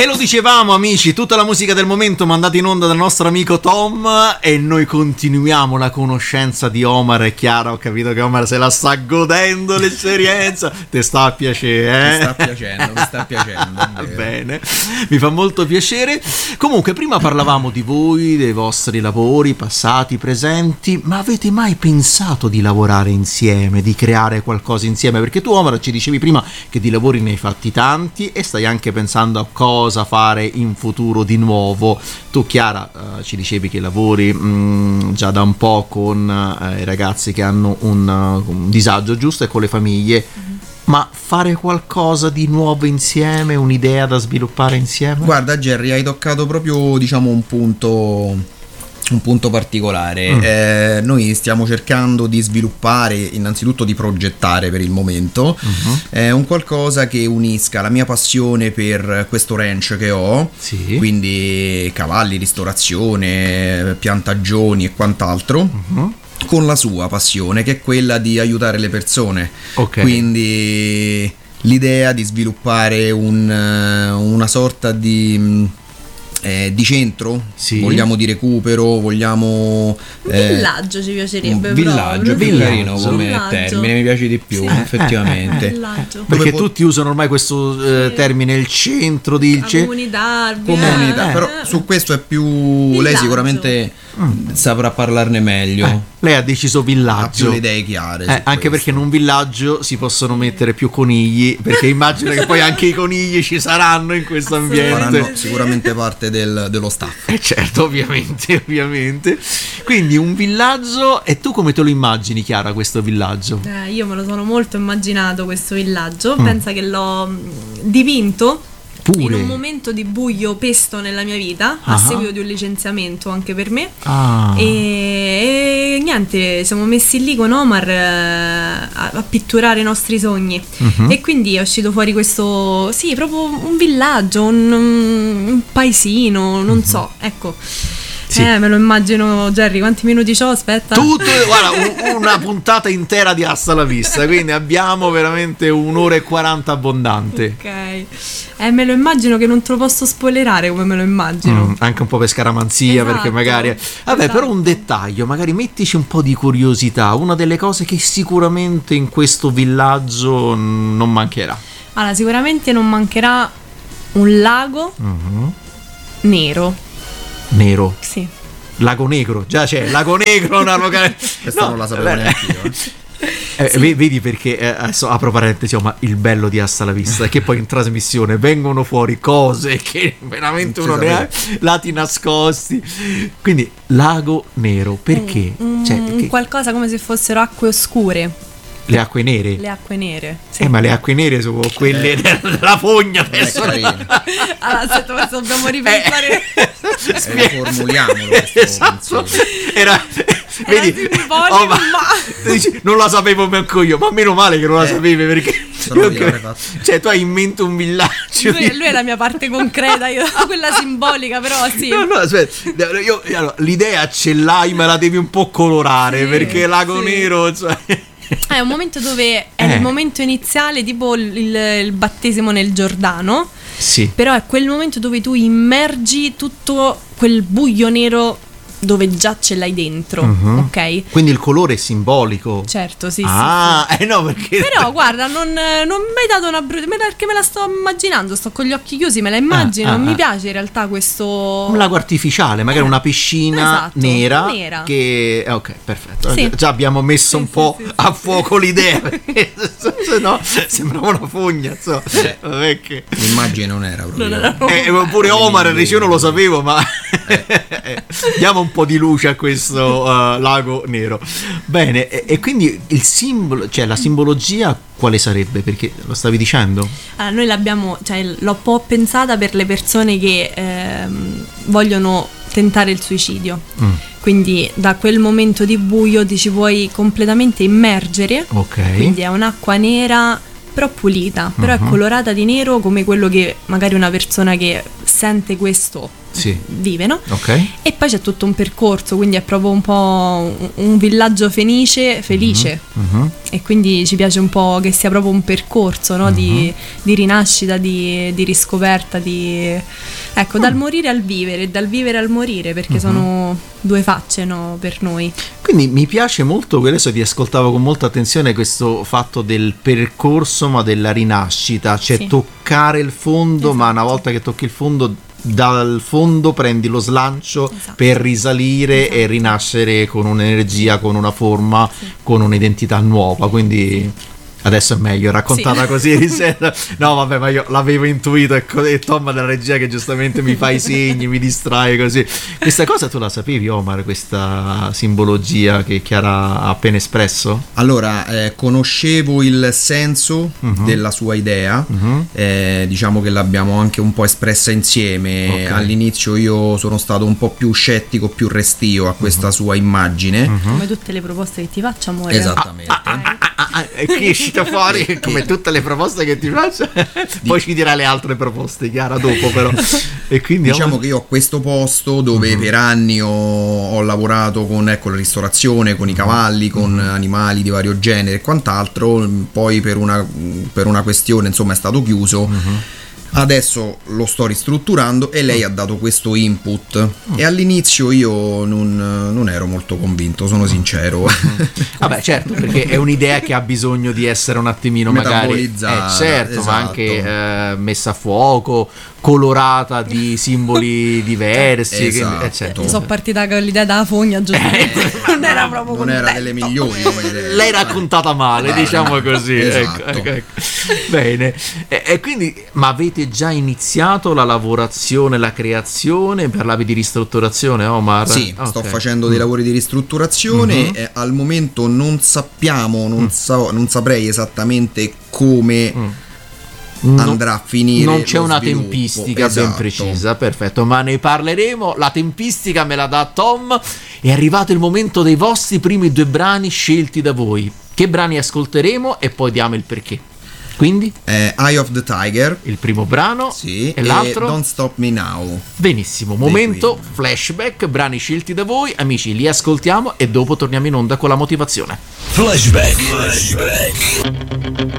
E lo dicevamo, amici, tutta la musica del momento mandata in onda dal nostro amico Tom, e noi continuiamo la conoscenza di Omar e Chiara. Ho capito che Omar se la sta godendo l'esperienza. Ti sta a piacere, Mi sta piacendo. Bene, mi fa molto piacere. Comunque, prima parlavamo di voi, dei vostri lavori passati, presenti, ma avete mai pensato di lavorare insieme, di creare qualcosa insieme? Perché tu, Omar, ci dicevi prima che di lavori ne hai fatti tanti e stai anche pensando a cosa fare in futuro di nuovo. Tu, Chiara, ci dicevi che lavori già da un po' con i ragazzi che hanno un disagio, giusto, e con le famiglie. Ma fare qualcosa di nuovo insieme, un'idea da sviluppare insieme? Guarda, Jerry, hai toccato proprio, diciamo, un punto particolare. Noi stiamo cercando di sviluppare, innanzitutto di progettare per il momento un qualcosa che unisca la mia passione per questo ranch che ho, sì, quindi cavalli, ristorazione, piantagioni e quant'altro, con la sua passione, che è quella di aiutare le persone. Okay. Quindi l'idea di sviluppare una sorta di centro, sì, vogliamo di recupero, vogliamo villaggio, ci piacerebbe, un villaggio, più carino come termine, mi piace di più, effettivamente. Villaggio. Perché tutti usano ormai questo termine, il centro di comunità, però su questo è più villaggio. Lei sicuramente saprà parlarne meglio. Lei ha deciso villaggio, ha più le idee chiare, anche perché in un villaggio si possono mettere più conigli, perché immagino che poi anche i conigli ci saranno in questo ambiente, faranno sicuramente parte dello staff. Certo, ovviamente. Quindi un villaggio. E tu come te lo immagini, Chiara, questo villaggio? Io me lo sono molto immaginato questo villaggio. Pensa che l'ho dipinto in un momento di buio pesto nella mia vita, a seguito di un licenziamento anche per me. E niente, siamo messi lì con Omar a pitturare i nostri sogni, e quindi è uscito fuori questo, sì, proprio un villaggio, un paesino, non so, ecco. Sì. Me lo immagino, Jerry. Quanti minuti c'ho? Aspetta. Tutto, guarda, una puntata intera di Hasta la Vista, quindi abbiamo veramente 1 ora e 40 abbondante. Ok. Me lo immagino, che non te lo posso spoilerare come me lo immagino. Anche un po' per scaramanzia, esatto, perché magari... Vabbè, però un dettaglio, magari mettici un po' di curiosità, una delle cose che sicuramente in questo villaggio non mancherà. Allora, sicuramente non mancherà un lago nero. Nero? Sì. Lago Negro, già c'è Lago Negro, una locale. Questa non la sapevo neanche io. Sì. Vedi perché adesso apro parentesi, ma il bello di Hasta la Vista è che poi in trasmissione vengono fuori cose che veramente uno ne ha, lati nascosti. Quindi Lago Nero, perché? Qualcosa come se fossero acque oscure. Le acque nere? Le acque nere, sì. Ma le acque nere sono quelle della fogna adesso. Allora, aspetta, dobbiamo ripensare. Formuliamolo. Esatto. Vedi, ma dici, non la sapevo manco io, ma meno male che non la sapevi, perché cioè tu hai in mente un villaggio. Lui è la mia parte concreta, io quella simbolica, però sì. No, aspetta, allora, l'idea ce l'hai, ma la devi un po' colorare, perché Lago Nero, cioè... È un momento dove è il momento iniziale, tipo il battesimo nel Giordano. Sì. Però è quel momento dove tu immergi tutto quel buio nero dove già ce l'hai dentro, ok? Quindi il colore è simbolico. Certo, sì. No, perché... Però guarda, non mi hai dato una brutta... Perché me la sto immaginando, sto con gli occhi chiusi, me la immagino. Mi piace in realtà questo... Un lago artificiale, magari una piscina nera. Che... Ok, perfetto. Sì. Già abbiamo messo un po' a fuoco l'idea, perché se no sembrava una fogna, insomma. L'immagine non era proprio... Pure Omar dice, io non lo sapevo, ma... diamo un po' di luce a questo lago nero. Bene, e quindi il simbolo, cioè la simbologia quale sarebbe? Perché lo stavi dicendo? Allora, noi l'abbiamo, cioè l'ho un po' pensata per le persone che vogliono tentare il suicidio. Quindi da quel momento di buio ti ci puoi completamente immergere. Ok. Quindi è un'acqua nera però pulita, però è colorata di nero, come quello che magari una persona che sente questo vive, no? Ok. E poi c'è tutto un percorso, quindi è proprio un po' un villaggio felice, e quindi ci piace un po' che sia proprio un percorso, no? Di rinascita, di riscoperta, ecco, dal morire al vivere, dal vivere al morire, perché sono due facce, no, per noi. Quindi mi piace molto, adesso ti ascoltavo con molta attenzione, questo fatto del percorso ma della rinascita, cioè toccare il fondo, ma una volta che tocchi il fondo, dal fondo prendi lo slancio per risalire e rinascere con un'energia, con una forma, con un'identità nuova, quindi adesso è meglio raccontata così. No vabbè, ma io l'avevo intuito, e Tom della regia che giustamente mi fa i segni, mi distrae così. Questa cosa tu la sapevi, Omar, questa simbologia che Chiara ha appena espresso? Allora, conoscevo il senso della sua idea, diciamo che l'abbiamo anche un po' espressa insieme. All'inizio io sono stato un po' più scettico, più restio a questa sua immagine. Come tutte le proposte che ti faccio, amore. Esattamente. Che esci fuori come tutte le proposte che ti faccio. Poi ci dirà le altre proposte, Chiara, dopo però. E quindi diciamo che io ho questo posto dove per anni ho lavorato con la ristorazione, con i cavalli, con animali di vario genere e quant'altro. Poi per una questione, insomma, è stato chiuso. Adesso lo sto ristrutturando e lei ha dato questo input e all'inizio io non ero molto convinto, sono sincero. Vabbè, certo, perché è un'idea che ha bisogno di essere un attimino magari certo, esatto. Ma anche messa a fuoco, colorata di simboli diversi. Esatto. Certo. Sono partita con l'idea della fogna, non era proprio non era delle migliori. L'hai raccontata male, diciamo così. Esatto. Ecco. Bene. E quindi, ma avete già iniziato la lavorazione, la creazione? Parlavi di ristrutturazione, Omar? Sì, sto facendo dei lavori di ristrutturazione e al momento non sappiamo, non saprei esattamente come andrà a finire. Non c'è una sviluppo. Tempistica Esatto. ben precisa, perfetto, ma ne parleremo. La tempistica me la dà Tom. È arrivato il momento dei vostri primi 2 brani scelti da voi. Che brani ascolteremo e poi diamo il perché. Quindi Eye of the Tiger, il primo brano, sì, e l'altro Don't Stop Me Now. Benissimo, momento flashback, brani scelti da voi, amici, li ascoltiamo e dopo torniamo in onda con la motivazione. Flashback.